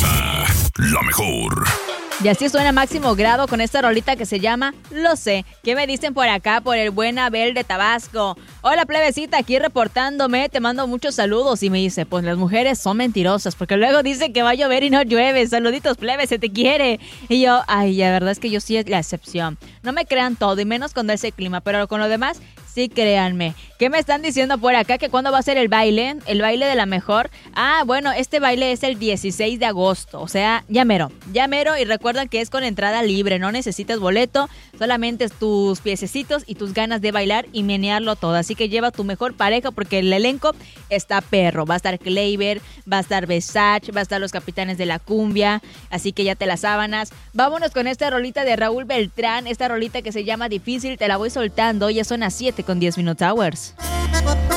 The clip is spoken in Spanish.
Poderosa, la mejor. Y así suena Máximo Grado con esta rolita que se llama Lo sé. ¿Qué me dicen por acá por el buen Abel de Tabasco? Hola plebecita, aquí reportándome, te mando muchos saludos. Y me dice, pues las mujeres son mentirosas porque luego dicen que va a llover y no llueve. Saluditos plebe, se te quiere. Y yo, ay, la verdad es que yo sí es la excepción. No me crean todo y menos cuando es el clima, pero con lo demás sí, créanme. ¿Qué me están diciendo por acá? ¿Que cuándo va a ser el baile? ¿El baile de la mejor? Ah, bueno, este baile es el 16 de agosto. O sea, ya mero. Ya mero. Y recuerda que es con entrada libre. No necesitas boleto. Solamente tus piececitos y tus ganas de bailar y menearlo todo. Así que lleva tu mejor pareja porque el elenco está perro. Va a estar Kleiber, va a estar Versace, va a estar los Capitanes de la Cumbia. Así que ya te las sábanas. Vámonos con esta rolita de Raúl Beltrán. Esta rolita que se llama Difícil. Te la voy soltando. Ya son las 7:10 Hours.